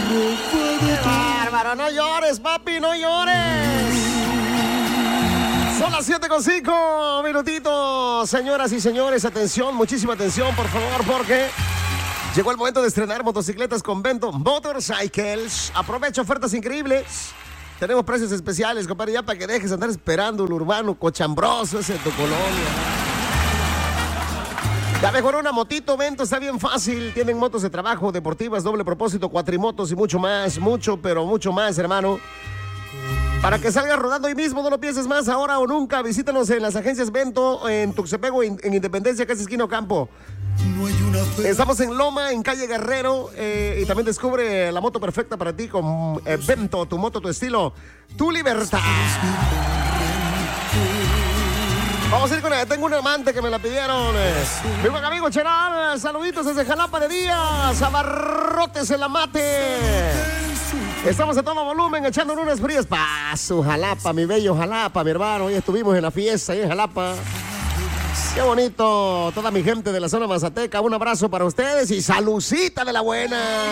¡Qué bárbaro! No llores, papi, no llores. Son las 7:05 minutitos. Señoras y señores, atención, muchísima atención, por favor, porque llegó el momento de estrenar motocicletas con Bento Motorcycles. Aprovecha ofertas increíbles. Tenemos precios especiales, compadre, ya para que dejes de andar esperando el urbano cochambroso ese de tu colonia. Ya mejoró una motito, Bento, está bien fácil. Tienen motos de trabajo, deportivas, doble propósito, cuatrimotos y mucho más. Mucho, pero mucho más, hermano. Para que salgas rodando hoy mismo, no lo pienses más, ahora o nunca. Visítanos en las agencias Bento, en Tuxtepec, en Independencia, casi esquina Ocampo. Estamos en Loma, en calle Guerrero, y también descubre la moto perfecta para ti con Bento, tu moto, tu estilo, tu libertad. Vamos a ir con ella. Tengo un amante que me la pidieron. Mi buen amigo Cheral, saluditos desde Jalapa de Díaz, abarrotes en la mate. Estamos a todo volumen echando unas frías para su Jalapa, mi bello Jalapa, mi hermano. Hoy estuvimos en la fiesta ahí en Jalapa. Qué bonito, toda mi gente de la zona mazateca. Un abrazo para ustedes y salucita de la buena.